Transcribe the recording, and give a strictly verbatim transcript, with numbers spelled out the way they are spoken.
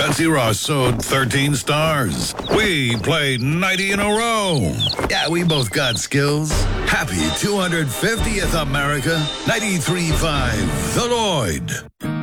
Betsy Ross sewed thirteen stars. We played ninety in a row. Yeah, we both got skills. Happy two hundred fiftieth America. ninety-three point five The Lloyd.